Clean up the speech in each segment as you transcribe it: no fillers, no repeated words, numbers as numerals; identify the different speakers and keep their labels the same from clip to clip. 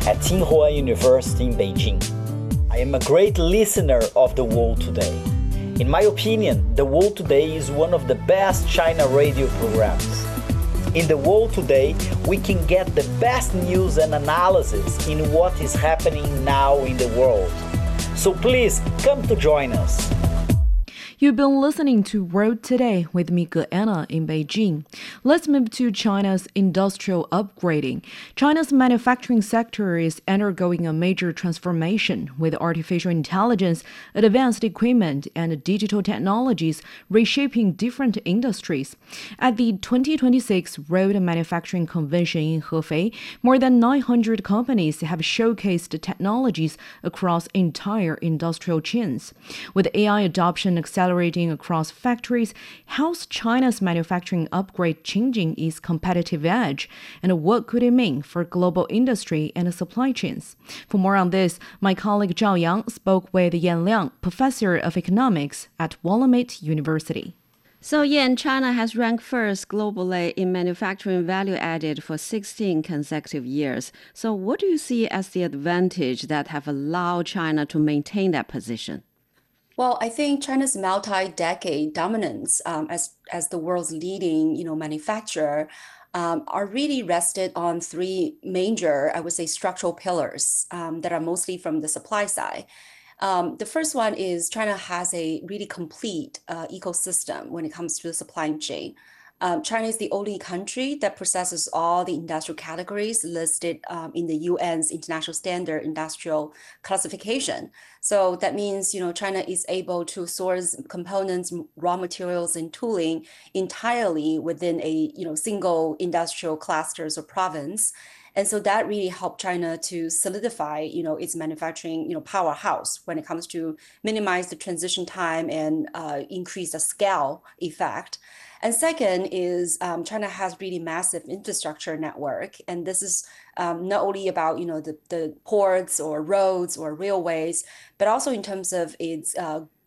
Speaker 1: at Tsinghua University in Beijing. I am a great listener of The World Today. In my opinion, The World Today is one of the best China radio programs. In The World Today, we can get the best news and analysis in what is happening now in the world. So please come to join us.
Speaker 2: You've been listening to World Today with me, Anna, in Beijing. Let's move to China's industrial upgrading. China's manufacturing sector is undergoing a major transformation with artificial intelligence, advanced equipment, and digital technologies reshaping different industries. At the 2026 Road Manufacturing Convention in Hefei, more than 900 companies have showcased technologies across entire industrial chains. With AI adoption accelerating across factories, how's China's manufacturing upgrade changing its competitive edge? And what could it mean for global industry and supply chains? For more on this, my colleague Zhao Yang spoke with Yan Liang, professor of economics at Willamette University.
Speaker 3: So Yan, China has ranked first globally in manufacturing value added for 16 consecutive years. So what do you see as the advantage that have allowed China to maintain that position?
Speaker 4: Well, I think China's multi-decade dominance as the world's leading, manufacturer are really rested on three major, I would say, structural pillars that are mostly from the supply side. The first one is China has a really complete ecosystem when it comes to the supply chain. China is the only country that possesses all the industrial categories listed in the UN's International Standard Industrial Classification. So that means, China is able to source components, raw materials, and tooling entirely within a, single industrial clusters or province. And so that really helped China to solidify, its manufacturing, powerhouse when it comes to minimize the transition time and increase the scale effect. And second is China has really massive infrastructure network. And this is not only about, the ports or roads or railways, but also in terms of its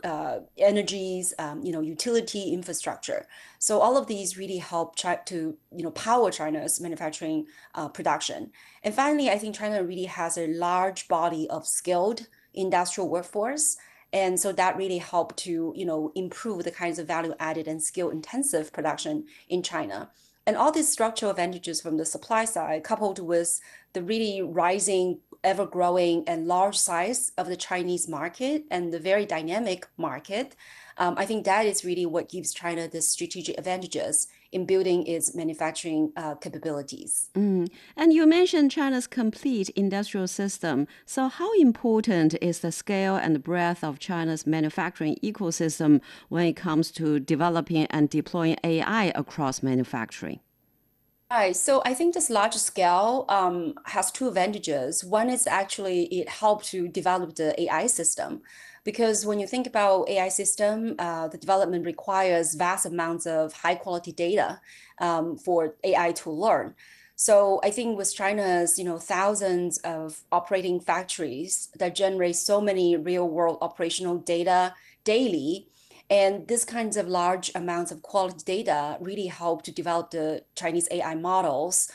Speaker 4: energies, utility infrastructure. So all of these really help try to, power China's manufacturing production. And finally, I think China really has a large body of skilled industrial workforce. And so that really helped to, improve the kinds of value added and skill intensive production in China. And all these structural advantages from the supply side, coupled with the really rising, ever growing and large size of the Chinese market and the very dynamic market, I think that is really what gives China the strategic advantages in building its manufacturing capabilities.
Speaker 3: And you mentioned China's complete industrial system. So how important is the scale and breadth of China's manufacturing ecosystem when it comes to developing and deploying AI across manufacturing?
Speaker 4: Right. So I think this large scale has two advantages. One is actually it helps to develop the AI system. Because when you think about AI system, the development requires vast amounts of high quality data for AI to learn. So I think with China's, thousands of operating factories that generate so many real world operational data daily, and this kinds of large amounts of quality data really help to develop the Chinese AI models,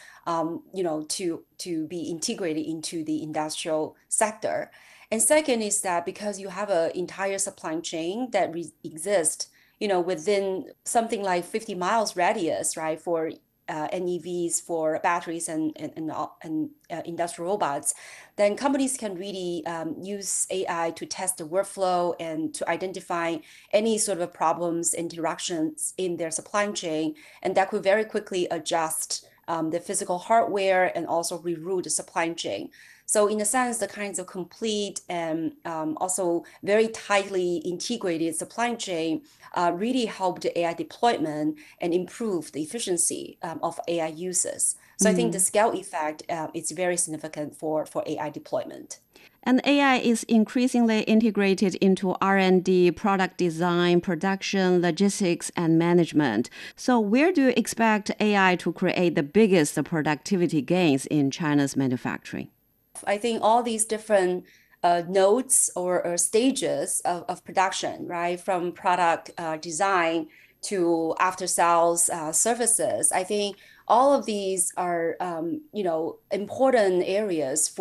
Speaker 4: to be integrated into the industrial sector. And second is that because you have an entire supply chain that exists, within something like 50 miles radius, right, for NEVs, for batteries and industrial robots, then companies can really use AI to test the workflow and to identify any sort of problems, interactions in their supply chain. And that could very quickly adjust the physical hardware and also reroute the supply chain. So in a sense, the kinds of complete and also very tightly integrated supply chain really help the AI deployment and improve the efficiency of AI uses. So I think the scale effect is very significant for AI deployment.
Speaker 3: And AI is increasingly integrated into R&D, product design, production, logistics, and management. So where do you expect AI to create the biggest productivity gains in China's manufacturing?
Speaker 4: I think all these different nodes or stages of production, right, from product design to after sales services, I think all of these are important areas